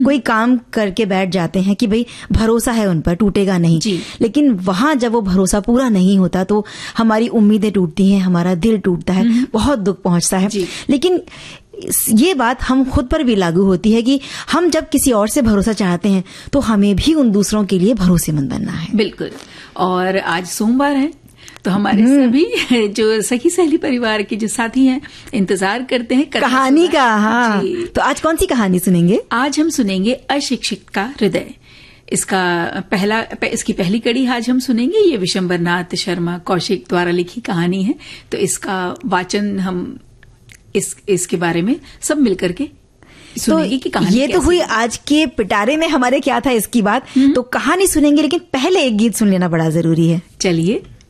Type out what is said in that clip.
कोई काम करके बैठ जाते हैं कि भाई भरोसा है उन पर, टूटेगा नहीं, लेकिन वहां जब वो भरोसा पूरा नहीं होता तो हमारी उम्मीदें टूटती हैं, हमारा दिल टूटता है, बहुत दुख पहुंचता है। लेकिन ये बात हम खुद पर भी लागू होती है कि हम जब किसी और से भरोसा चाहते हैं तो हमें भी उन दूसरों के लिए भरोसेमंद बनना है। बिल्कुल। और आज सोमवार है तो हमारे सभी जो सखी सहेली परिवार के जो साथी हैं इंतजार करते हैं कहानी का। हाँ, तो आज कौन सी कहानी सुनेंगे? आज हम सुनेंगे अशिक्षित का हृदय। इसकी पहली कड़ी आज हम सुनेंगे। ये विशंबरनाथ शर्मा कौशिक द्वारा लिखी कहानी है। तो इसका वाचन हम इसके बारे में सब मिलकर के सुनेंगे कि कहानी ये तो हुई आज के पिटारे में हमारे क्या था इसकी बात। तो कहानी सुनेंगे, लेकिन पहले एक गीत सुन लेना बड़ा जरूरी है। चलिए।